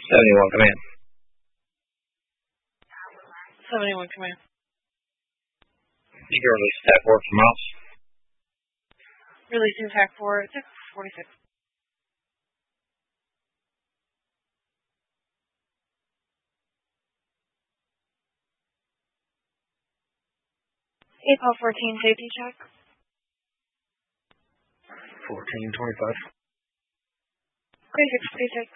71, come in. 71, come in. You can release TAC 4 from mouse. Releasing TAC 4 at 6:46. April 14, safety check. 1425. 36, 36.